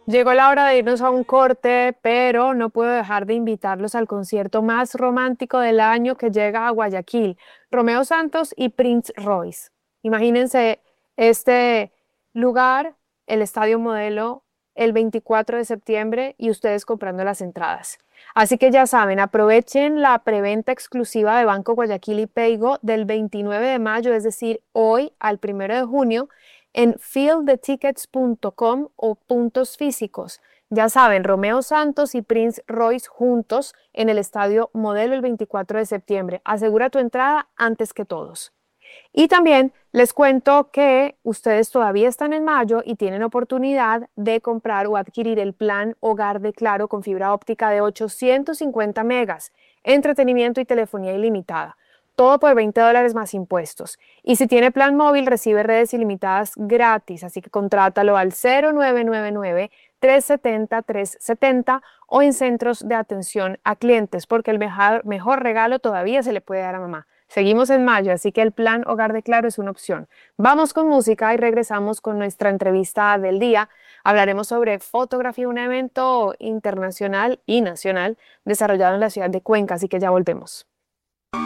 Llegó la hora de irnos a un corte, pero no puedo dejar de invitarlos al concierto más romántico del año que llega a Guayaquil, Romeo Santos y Prince Royce. Imagínense este lugar, el Estadio Modelo, el 24 de septiembre y ustedes comprando las entradas. Así que ya saben, aprovechen la preventa exclusiva de Banco Guayaquil y Paygo del 29 de mayo, es decir, hoy al 1 de junio en feelthetickets.com o puntos físicos. Ya saben, Romeo Santos y Prince Royce juntos en el Estadio Modelo el 24 de septiembre. Asegura tu entrada antes que todos. Y también les cuento que ustedes todavía están en mayo y tienen oportunidad de comprar o adquirir el plan Hogar de Claro con fibra óptica de 850 megas, entretenimiento y telefonía ilimitada. Todo por $20 más impuestos. Y si tiene plan móvil, recibe redes ilimitadas gratis, así que contrátalo al 0999-370-370 o en centros de atención a clientes, porque el mejor regalo todavía se le puede dar a mamá. Seguimos en mayo, así que el plan Hogar de Claro es una opción. Vamos con música y regresamos con nuestra entrevista del día. Hablaremos sobre fotografía, un evento internacional y nacional desarrollado en la ciudad de Cuenca, así que ya volvemos.